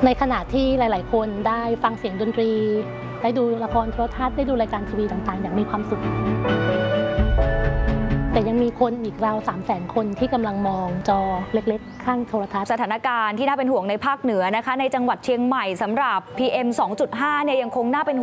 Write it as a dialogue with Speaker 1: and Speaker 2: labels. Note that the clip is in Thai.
Speaker 1: ในขณะที่หลาย ๆ คนได้ฟังเสียงดนตรีได้ดูละครโทรทัศน์ได้ดูรายการทีวีต่างๆอย่างมีความสุขแต่ยังมีคนอีกราว 300,000 คนที่กำลังมองจอเล็กๆข้างโทรทัศน์
Speaker 2: สถานการณ์ที่น่าเป็นห่วงในภาคเหนือนะคะในจังหวัดเชียงใหม่สำหรับ PM 2.5 เนี่ยยังคงน่าเป็นห่วง